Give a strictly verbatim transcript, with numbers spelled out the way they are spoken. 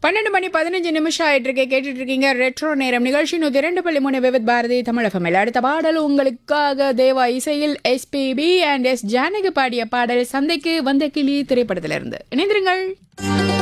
பன்னெண்டு மணி பதினஞ்சு நிமிஷம் ஆயிட்டு இருக்கே கேட்டுட்டு இருக்கீங்க ரெட்ரோ நேரம் நிகழ்ச்சி நூத்தி இரண்டு புள்ளி மூணு விவித் பாரதி தமிழ் எஃப்எம்எல். அடுத்த பாடல் உங்களுக்காக தேவா இசையில் எஸ்பிபி அண்ட் எஸ் ஜானகி பாடிய பாடல் சந்தைக்கு வந்த கிளி திரைப்படத்திலிருந்து. இணைந்திருங்கள்.